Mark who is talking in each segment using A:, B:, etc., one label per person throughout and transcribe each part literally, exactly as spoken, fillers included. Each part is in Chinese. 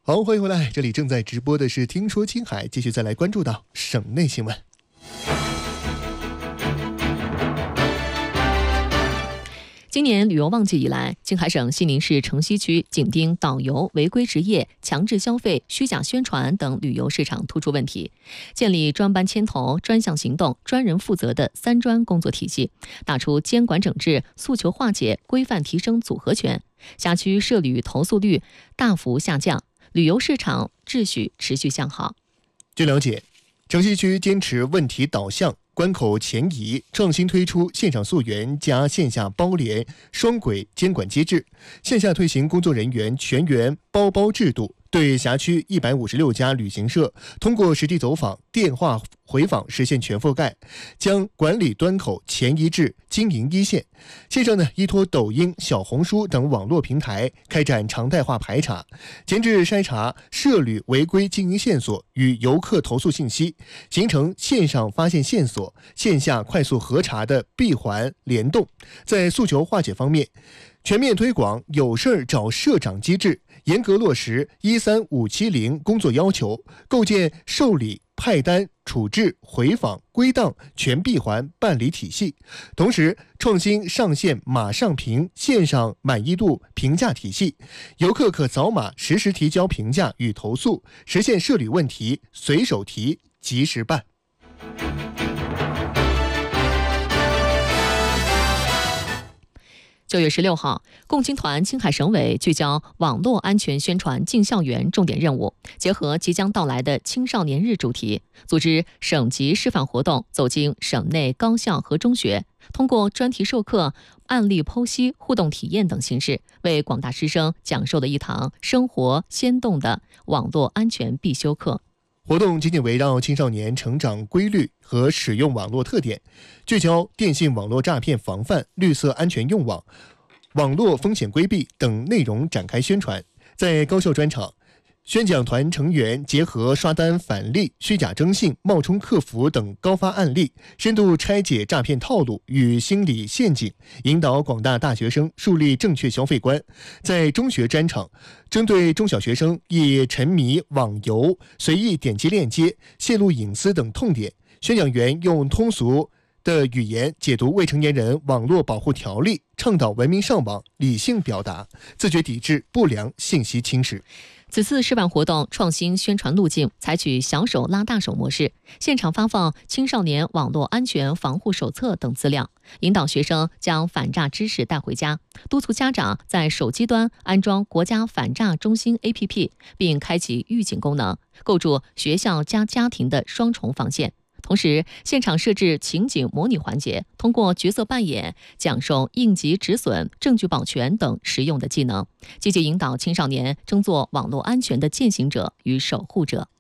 A: 好，欢迎回来，这里正在直播的是听说青海，继续再来关注到省内新闻。
B: 今年旅游旺季以来，青海省西宁市城西区紧盯导游违规执业、强制消费、虚假宣传等旅游市场突出问题，建立专班牵头、专项行动、专人负责的三专工作体系，打出监管整治、诉求化解、规范提升组合拳，辖区涉旅投诉率大幅下降，旅游市场秩序持续向好。
A: 据了解，城西区坚持问题导向、关口前移，创新推出线上溯源加线下包联双轨监管机制，线下推行工作人员全员包包制度，对辖区一百五十六家旅行社通过实地走访、电话回访实现全覆盖，将管理端口前移至经营一线。线上呢，依托抖音、小红书等网络平台开展常态化排查，前置筛查涉旅违规经营线索与游客投诉信息，形成线上发现线索、线下快速核查的闭环联动。在诉求化解方面，全面推广有事儿找社长机制，严格落实一三五七零工作要求，构建受理、派单、处置、回访、归档全闭环办理体系。同时，创新上线马上评线上满意度评价体系，游客可扫码实时提交评价与投诉，实现涉旅问题随手提、及时办。
B: 九月十六号，共青团青海省委聚焦网络安全宣传进校园重点任务，结合即将到来的青少年日主题，组织省级示范活动，走进省内高校和中学，通过专题授课、案例剖析、互动体验等形式，为广大师生讲授了一堂生活鲜动的网络安全必修课。
A: 活动紧紧围绕青少年成长规律和使用网络特点，聚焦电信网络诈骗防范、绿色安全用网、网络风险规避等内容展开宣传。在高校专场，宣讲团成员结合刷单返利、虚假征信、冒充客服等高发案例，深度拆解诈骗套路与心理陷阱，引导广大大学生树立正确消费观。在中学专场，针对中小学生易沉迷网游、随意点击链接、泄露隐私等痛点，宣讲员用通俗的语言解读未成年人网络保护条例，倡导文明上网、理性表达，自觉抵制不良信息侵蚀。
B: 此次示范活动创新宣传路径，采取小手拉大手模式，现场发放青少年网络安全防护手册等资料，引导学生将反诈知识带回家，督促家长在手机端安装国家反诈中心 A P P， 并开启预警功能，构筑学校加家庭的双重防线。同时，现场设置情景模拟环节，通过角色扮演讲授应急止损、证据保全等实用的技能，积极引导青少年争做网络安全的践行者与守护者。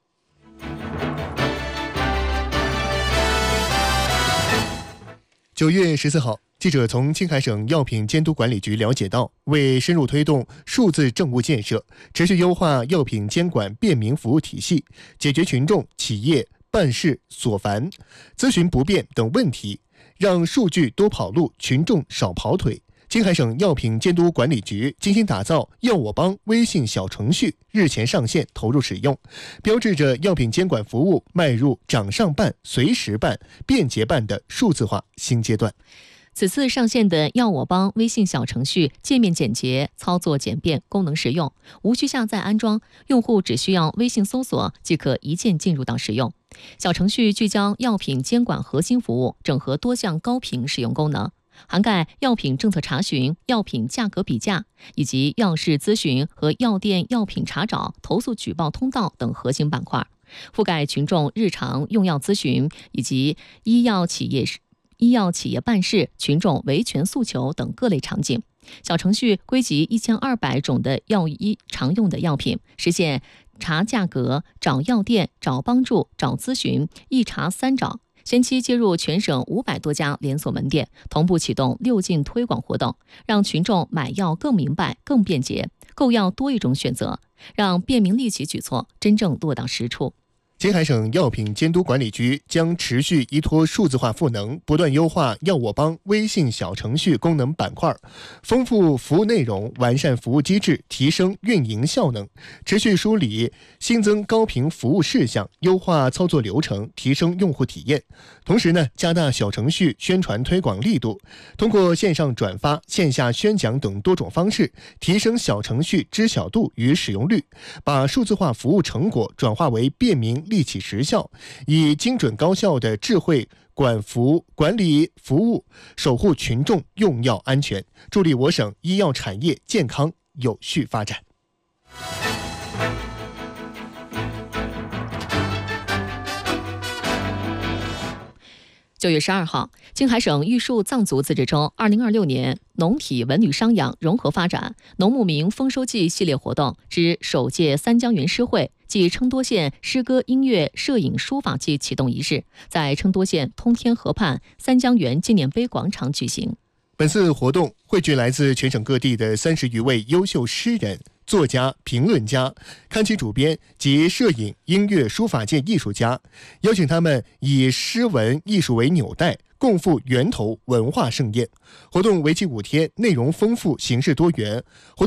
A: 九月十四号，记者从青海省药品监督管理局了解到，为深入推动数字政务建设，持续优化药品监管便民服务体系，解决群众、企业办事所烦、咨询不便等问题，让数据多跑路，群众少跑腿。青海省药品监督管理局精心打造药我帮微信小程序日前上线投入使用，标志着药品监管服务迈入掌上办、随时办、便捷办的数字化新阶段。
B: 此次上线的药我帮微信小程序界面简洁、操作简便、功能实用，无需下载安装，用户只需要微信搜索即可一键进入到使用。小程序聚焦药品监管核心服务，整合多项高频使用功能，涵盖药品政策查询、药品价格比价以及药事咨询和药店药品查找、投诉举报通道等核心板块，覆盖群众日常用药咨询以及医药企业医药企业办事、群众维权诉求等各类场景。小程序归集一千二百种的药医常用的药品，实现查价格、找药店、找帮助、找咨询，一查三找。先期接入全省五百多家连锁门店，同步启动六进推广活动，让群众买药更明白、更便捷，购药多一种选择，让便民利企举措真正落到实处。
A: 青海省药品监督管理局将持续依托数字化赋能，不断优化药我帮微信小程序功能板块，丰富服务内容，完善服务机制，提升运营效能，持续梳理新增高频服务事项，优化操作流程，提升用户体验。同时呢，加大小程序宣传推广力度，通过线上转发、线下宣讲等多种方式，提升小程序知晓度与使用率，把数字化服务成果转化为便民立起实效，以精准高效的智慧管服管理服务，守护群众用药安全，助力我省医药产业健康有序发展。
B: 九月十二号，青海省玉树藏族自治州二零二六年农体文旅商养融合发展农牧民丰收季系列活动之首届三江源诗会暨成都县诗歌音乐摄影书法季启动仪式在成都县通天河畔三江源纪念碑广场举行。
A: 本次活动汇聚来自全省各地的三十余位优秀诗人、作家、评论家、刊期主编及摄影、音乐、书法界艺术家，邀请他们以诗文艺术为纽带，共赴源头文化盛宴。活动为期五天，内容丰富，形式多元。活动